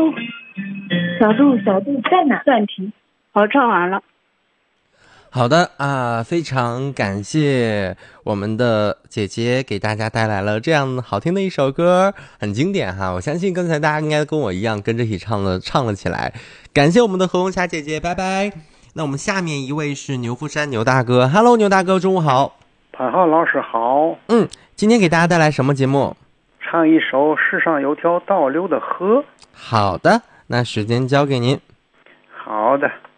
小度在哪？暂停。好，唱完了。 好的啊，非常感谢我们的姐姐给大家带来了这样好听的一首歌，很经典哈。我相信刚才大家应该跟我一样跟着一起唱了起来。感谢我们的何红霞姐姐，拜拜。那我们下面一位是牛富山牛大哥 ，Hello 牛大哥，中午好。 潘浩老师好。 今天给大家带来什么节目？ 唱一首《世上有条倒流的河》。 好的，那时间交给您。 好的。